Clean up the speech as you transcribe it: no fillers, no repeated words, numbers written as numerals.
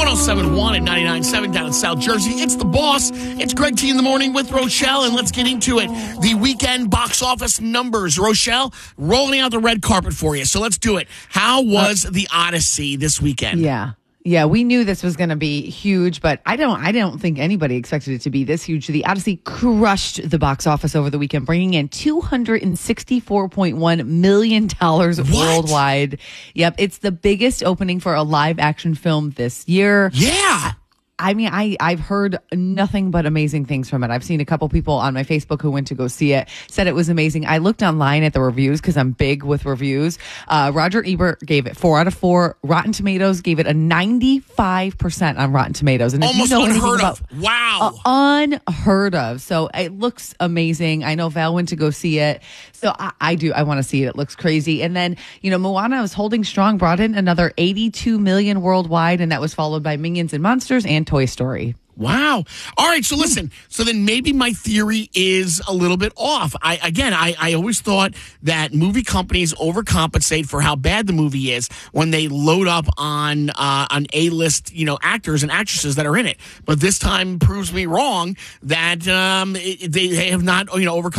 107.1 and 99.7 down in South Jersey. It's The Boss. It's Greg T in the morning with Rochelle, and let's get into it. The weekend box office numbers. Rochelle, rolling out the red carpet for you. So let's do it. How was The Odyssey this weekend? Yeah, we knew this was going to be huge, but I don't think anybody expected it to be this huge. The Odyssey crushed the box office over the weekend, bringing in $264.1 million worldwide. Yep, it's the biggest opening for a live action film this year. Yeah. I mean, I've heard nothing but amazing things from it. I've seen a couple people on my Facebook who went to go see it, said it was amazing. I looked online at the reviews because I'm big with reviews. Roger Ebert gave it 4 out of 4. Rotten Tomatoes gave it a 95% on Rotten Tomatoes. And almost unheard of. Wow. Unheard of. So it looks amazing. I know Val went to go see it. So I want to see it. It looks crazy. And then, Moana was holding strong, brought in another 82 million worldwide, and that was followed by Minions and Monsters and Toy Story. Wow. All right. So listen, so then maybe my theory is a little bit off. I always thought that movie companies overcompensate for how bad the movie is when they load up on A-list, actors and actresses that are in it. But this time proves me wrong that they have not, overcompensated